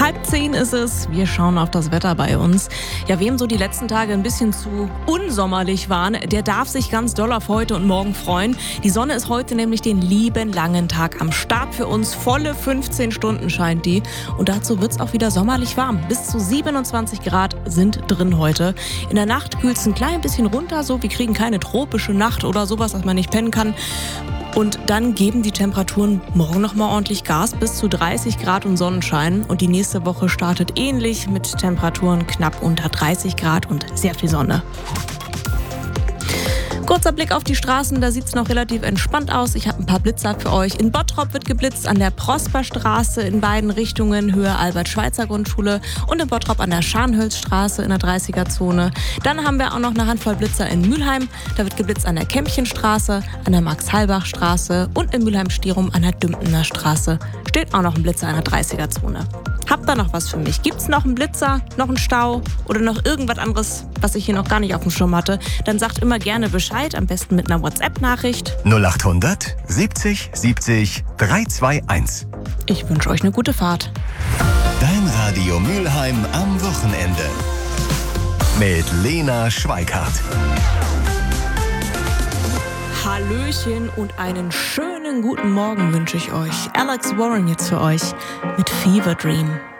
9:30 ist es. Wir schauen auf das Wetter bei uns. Ja, wem so die letzten Tage ein bisschen zu unsommerlich waren, der darf sich ganz doll auf heute und morgen freuen. Die Sonne ist heute nämlich den lieben langen Tag am Start für uns. Volle 15 Stunden scheint die. Und dazu wird's auch wieder sommerlich warm. Bis zu 27 Grad sind drin heute. In der Nacht kühlt's ein klein bisschen runter. So, wir kriegen keine tropische Nacht oder sowas, dass man nicht pennen kann. Und dann geben die Temperaturen morgen nochmal ordentlich Gas, bis zu 30 Grad und Sonnenschein. Und die nächste Woche startet ähnlich mit Temperaturen knapp unter 30 Grad und sehr viel Sonne. Kurzer Blick auf die Straßen, da sieht es noch relativ entspannt aus. Ich habe ein paar Blitzer für euch. In Bottrop wird geblitzt, an der Prosperstraße in beiden Richtungen, Höhe Albert-Schweitzer-Grundschule, und in Bottrop an der Scharnhölzstraße in der 30er-Zone. Dann haben wir auch noch eine Handvoll Blitzer in Mülheim. Da wird geblitzt an der Kämpchenstraße, an der Max-Halbach-Straße und in Mülheim-Stierum an der Dümpener Straße. Steht auch noch ein Blitzer in der 30er-Zone. Habt ihr noch was für mich? Gibt's noch einen Blitzer, noch einen Stau oder noch irgendwas anderes, was ich hier noch gar nicht auf dem Schirm hatte? Dann sagt immer gerne Bescheid, am besten mit einer WhatsApp-Nachricht. 0800 70 70 321. Ich wünsche euch eine gute Fahrt. Dein Radio Mülheim am Wochenende. Mit Lena Schweikart. Hallöchen und einen schönen guten Morgen wünsche ich euch. Alex Warren jetzt für euch mit Fever Dream.